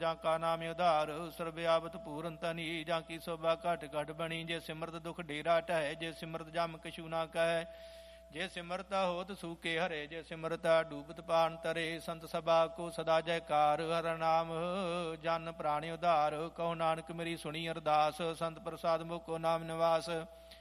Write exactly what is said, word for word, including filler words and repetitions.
ਜਾਂ ਕਾ ਨਾਮ ਉਧਾਰ ਸਰਬ ਆਵਤ ਪੂਰਨ ਤਨੀ ਜਾਂ ਕੀ ਸੋਭਾ ਘਟ ਘਟ ਬਣੀ ਜੇ ਸਿਮਰਤ ਦੁਖ ਡੇਰਾ ਟਹਿ ਜੇ ਸਿਮਰਤ ਜਮ ਕਛੂ ਨਾ ਕਹਿ ਜੇ ਸਿਮਰਤਾ ਹੋਤ ਸੂਕੇ ਹਰੇ ਜੇ ਸਿਮਰਤਾ ਡੂਬਤ ਪਾਨ ਤਰੇ ਸੰਤ ਸਭਾ ਕੋ ਸਦਾ ਜੈਕਾਰ ਹਰ ਨਾਮ ਜਨ ਪ੍ਰਾਣੀ ਉਧਾਰ ਕਹੋ ਨਾਨਕ ਮੇਰੀ ਸੁਣੀ ਅਰਦਾਸ ਸੰਤ ਪ੍ਰਸਾਦ ਮੁਕੋ ਨਾਮ ਨਿਵਾਸ